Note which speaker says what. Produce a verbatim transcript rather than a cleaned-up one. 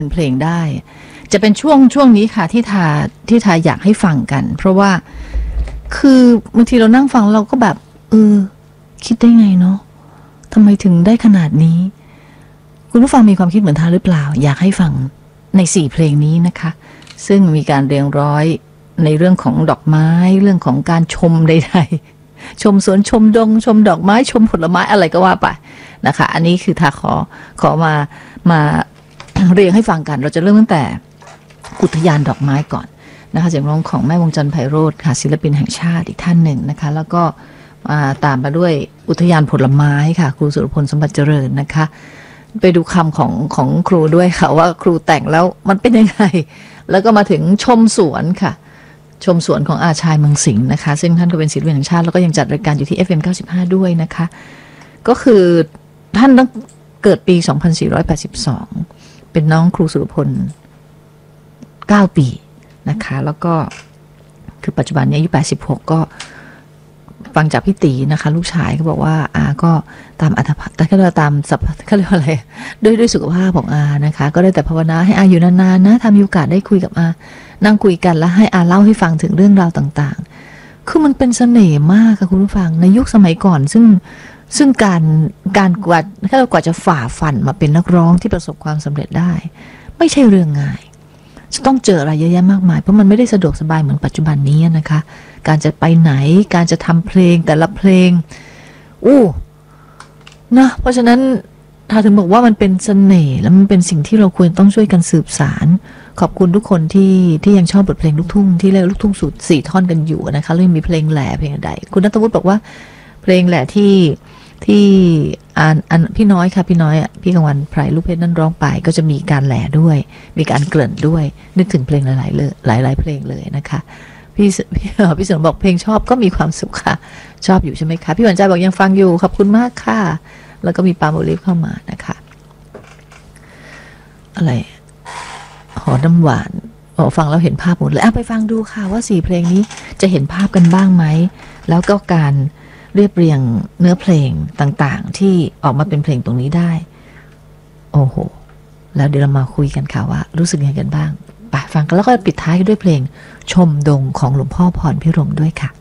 Speaker 1: เพลงได้จะเป็นช่วงช่วงนี้ค่ะที่ทาที่ทาอยากให้ฟังกันเพราะว่าคือบางทีเรานั่งฟังเราก็แบบเออคิดได้ไงเนาะทำไมถึงได้ขนาดนี้คุณผู้ฟังมีความคิดเหมือนทาหรือเปล่าอยากให้ฟังในสี่เพลงนี้นะคะซึ่งมีการเรียงร้อยในเรื่องของดอกไม้เรื่องของการชมใดๆชมสวนชมดงชมดอกไม้ชมผลไม้อะไรก็ว่าไปนะคะอันนี้คือทาขอขอมามาเรียงให้ฟังกันเราจะเริ่มตั้งแต่อุทยานดอกไม้ก่อนนะคะเสียงร้องของแม่วงจันทร์ไพโรจน์ค่ะศิลปินแห่งชาติอีกท่านหนึ่งนะคะแล้วก็มาตามมาด้วยอุทยานผลไม้ค่ะครูสุรพลสมบัติเจริญนะคะไปดูคำของของครูด้วยค่ะว่าครูแต่งแล้วมันเป็นยังไงแล้วก็มาถึงชมสวนค่ะชมสวนของอาชายเมืองสิงห์นะคะซึ่งท่านก็เป็นศิลปินแห่งชาติแล้วก็ยังจัดรายการอยู่ที่ เอฟ เอ็ม เก้าสิบห้าด้วยนะคะก็คือท่านต้องเกิดปีสองพันสี่ร้อยแปดสิบสองเป็นน้องครูสุรพลเก้าปีนะคะแล้วก็คือปัจจุบันนี้อายุแปดสิบหกก็ฟังจากพี่ตีนะคะลูกชายเขาบอกว่าอาก็ตามอัตภาพแต่ก็ตามสัพเขาเรียกว่าอะไรด้วยด้วยสุขภาพของอานะคะก็ได้แต่ภาวนาให้อาอยู่นานๆนะถ้ามีโอกาสได้คุยกับอานั่งคุยกันแล้วให้อาเล่าให้ฟังถึงเรื่องราวต่างๆคือมันเป็นเสน่ห์มากค่ะคุณผู้ฟังในยุคสมัยก่อนซึ่งซึ่งการการกว่าถ้ากว่าจะฝ่าฟันมาเป็นนักร้องที่ประสบความสำเร็จได้ไม่ใช่เรื่องง่ายจะต้องเจออะไรเยอะแยะมากมายเพราะมันไม่ได้สะดวกสบายเหมือนปัจจุบันนี้นะคะการจะไปไหนการจะทำเพลงแต่ละเพลงอู้นะเพราะฉะนั้นถ้าถึงบอกว่ามันเป็นเสน่ห์แล้วมันเป็นสิ่งที่เราควรต้องช่วยกันสืบสารขอบคุณทุกคนที่ที่ยังชอบบทเพลงลูกทุ่งที่เรียกลูกทุ่งสูตรสี่ท่อนกันอยู่นะคะแล้วยังมีเพลงแหล่เพลงใดคุณณัฐวุฒิบอกว่าเพลงแหล่ที่ที่อ่านอันพี่น้อยค่ะพี่น้อยอ่ะพี่กังวันไพรลูกเพชรนั่นร้องไปก็จะมีการแหล่ด้วยมีการเกริ่นด้วยนึกถึงเพลงหลายๆเลยหลายๆเพลงเลยนะคะพี่พี่พี่สนบอกเพลงชอบก็มีความสุขค่ะชอบอยู่ใช่ไหมคะพี่หวานใจบอกยังฟังอยู่ขอบคุณมากค่ะแล้วก็มีปาโมลิฟเข้ามานะคะอะไรหอน้ำหวานอ๋อฟังแล้วเห็นภาพหมดเลยอ่ะไปฟังดูค่ะว่าสี่เพลงนี้จะเห็นภาพกันบ้างไหมแล้วก็การเรียบเรียงเนื้อเพลงต่างๆที่ออกมาเป็นเพลงตรงนี้ได้โอ้โหแล้วเดี๋ยวเรามาคุยกันค่ะว่ารู้สึกยังไงกันบ้างไปฟังกันแล้วก็ปิดท้ายด้วยเพลงชมดงของหลวงพ่อพรพิรมด้วยค่ะ